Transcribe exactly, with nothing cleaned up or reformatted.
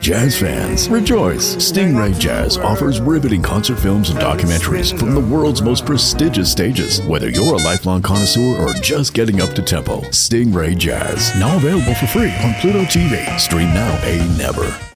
Jazz fans, rejoice! Stingray Jazz offers riveting concert films and documentaries from the world's most prestigious stages. Whether you're a lifelong connoisseur or just getting up to tempo, Stingray Jazz, now available for free on Pluto T V. Stream now, pay never.